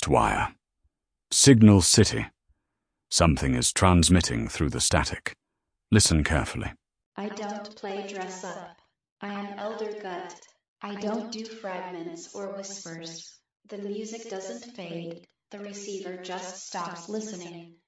Lost wire. Signal City. Something is transmitting through the static. Listen carefully. I don't play dress up. I am Elder Gut. I don't do fragments or whispers. The music doesn't fade. The receiver just stops listening.